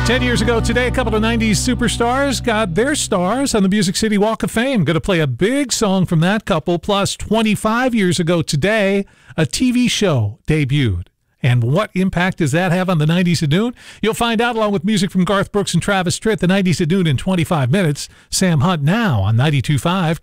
10 years ago today, a couple of 90s superstars got their stars on the Music City Walk of Fame. Going to play a big song from that couple. Plus, 25 years ago today, a TV show debuted. And what impact does that have on the 90s at noon? You'll find out along with music from Garth Brooks and Travis Tritt. The 90s at noon in 25 minutes. Sam Hunt now on 92.5